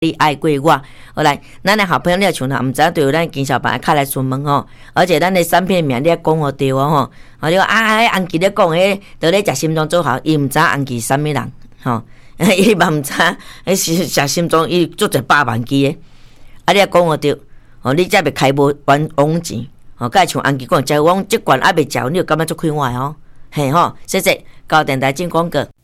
你爱过我。好来，咱的好朋友你也像他，毋知影对有咱经销办卡来询问吼，而且咱的产品名你也讲互对吼，啊就安琪咧讲迄，都咧食心脏做好，伊毋知安琪啥物人吼，伊嘛毋知，迄食心脏伊做者100万支的，啊你也讲互对，哦你才袂开无完枉钱，哦，甲像安琪讲，食我即罐还袂食，你就感觉足快活吼，嘿吼，谢谢，高电台进广告。